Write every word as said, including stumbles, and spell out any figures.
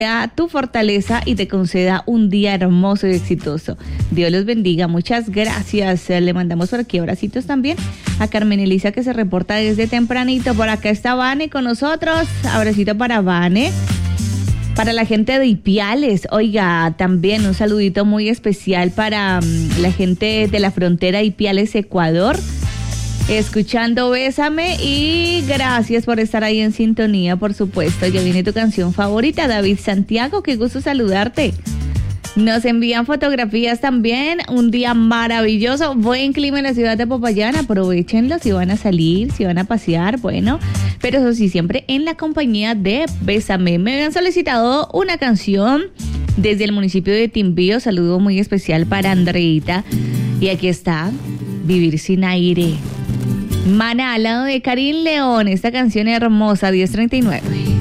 sea tu fortaleza y te conceda un día hermoso y exitoso. Dios los bendiga, muchas gracias. Le mandamos por aquí abracitos también a Carmen Elisa, que se reporta desde tempranito. Por acá está Vane con nosotros, abracito para Vane. Para la gente de Ipiales, oiga, también un saludito muy especial para um, la gente de la frontera Ipiales, Ecuador, escuchando Bésame, y gracias por estar ahí en sintonía, por supuesto. Ya viene tu canción favorita, David Santiago, qué gusto saludarte. Nos envían fotografías también, un día maravilloso, buen clima en la ciudad de Popayán, aprovechenlo si van a salir, si van a pasear, bueno, pero eso sí, siempre en la compañía de Bésame. Me habían solicitado una canción desde el municipio de Timbío, saludo muy especial para Andreita, y aquí está, Vivir sin aire. Maná, al lado de Karim León, esta canción hermosa, diez treinta y nueve.